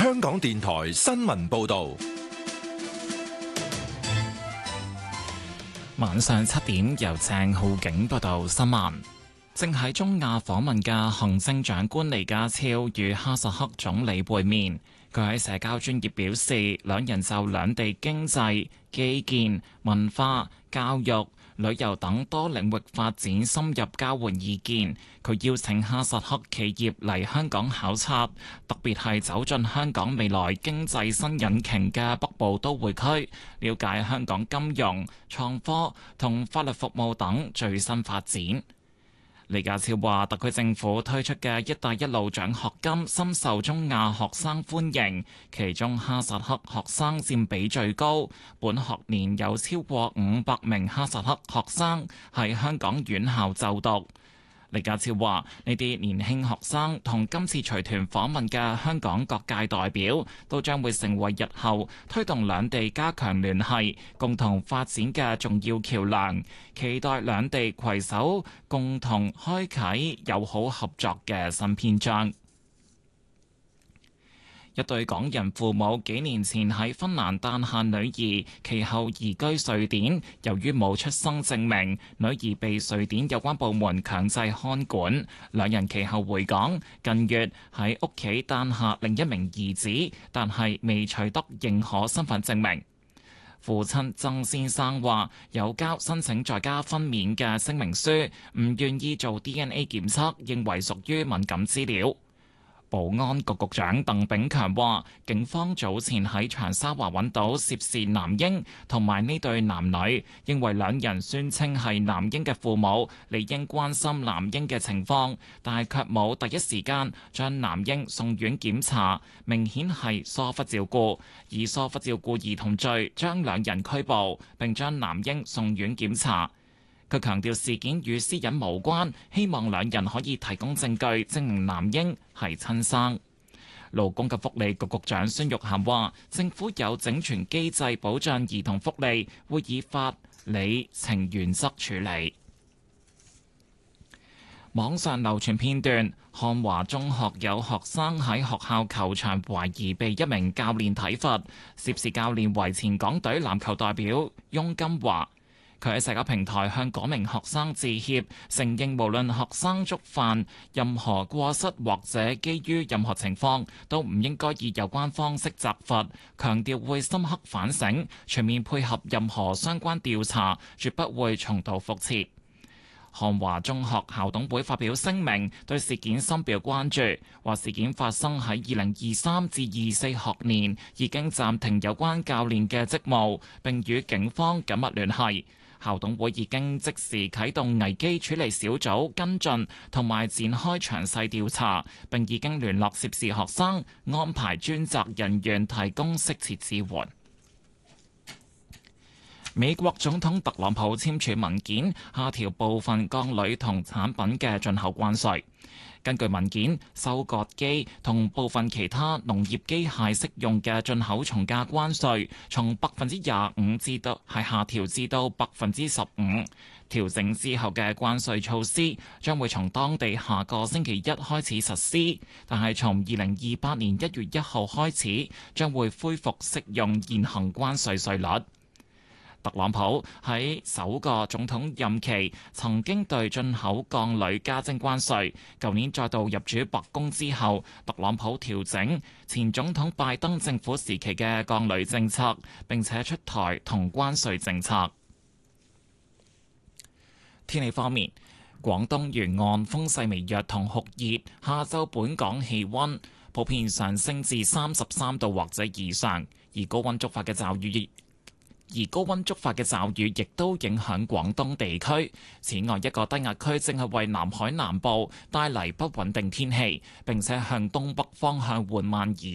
香港電台新聞報道。 晚上7點，由鄭浩景報道新聞。正喺中亞訪問嘅行政長官李家超與哈薩克總理會面。佢喺社交專頁表示，兩人就兩地經濟、基建、文化、教育、旅遊等多領域發展深入交換意見。佢邀請哈薩克企業嚟香港考察，特別係走進香港未來經濟新引擎嘅北部都會區，了解香港金融、創科同法律服務等最新發展。李家超話，特區政府推出嘅「一帶一路」獎學金深受中亞學生歡迎，其中哈薩克學生佔比最高。本學年有超過500名哈薩克學生喺香港院校就讀。李家超話：呢啲年輕學生同今次隨團訪問嘅香港各界代表，都將會成為日後推動兩地加強聯繫、共同發展嘅重要橋樑。期待兩地攜手共同開啓友好合作嘅新篇章。一對港人父母幾年前喺芬蘭誕下女兒，其後移居瑞典。由於冇出生證明，女兒被瑞典有關部門強制看管。兩人其後回港，近月喺屋企誕下另一名兒子，但係未取得認可身份證明。父親曾先生話：有交申請在家分娩嘅聲明書，唔願意做 DNA 檢測，認為屬於敏感資料。保安局局長鄧炳強話，警方早前喺長沙灣揾到涉事男嬰同埋呢對男女，認為兩人宣稱係男嬰嘅父母，理應關心男嬰嘅情況，但係卻冇第一時間將男嬰送院檢查，明顯係疏忽照顧，以疏忽照顧兒童罪將兩人拘捕，並將男嬰送院檢查。佢強調事件與私隱無關，希望兩人可以提供證據證明男嬰係親生。勞工及福利局局長孫玉菡話：政府有整全機制保障兒童福利，會以法理情原則處理。網上流傳片段，漢華中學有學生喺學校球場懷疑被一名教練體罰，涉事教練為前港隊籃球代表翁金華。佢喺社交平台向嗰名學生致歉，承認無論學生觸犯任何過失或者基於任何情況，都唔應該以有關方式責罰，強調會深刻反省，全面配合任何相關調查，絕不會重蹈覆轍。漢華中學校董會發表聲明，對事件深表關注，話事件發生喺2023至24學年，已經暫停有關教練嘅職務，並與警方緊密聯繫。校董會已經即時啟動危機處理小組跟進同埋展開詳細調查，並已經聯絡涉事學生，安排專責人員提供適切支援。美國總統特朗普簽署文件，下調部分鋼鋁同產品嘅進口關稅。根據文件，收割機同部分其他農業機械適用嘅進口從價關稅，從25%至到下調至到15%。調整之後嘅關稅措施將會從當地下個星期一開始實施，但係從2028年1月1號開始，將會恢復適用現行關稅稅率。特朗普喺首個總統任期曾經對進口鋼鋁加徵關稅，舊年再度入主白宮之後，特朗普調整前總統拜登政府時期嘅鋼鋁政策，並且出台同關稅政策。天氣方面，廣東沿岸風勢微弱同酷熱，下晝本港氣溫普遍上升至33度或者以上，而高溫觸發嘅驟雨亦都影響廣東地區。此外，一個低壓區正係為南海南部帶嚟不穩定天氣，並且向東北方向緩慢移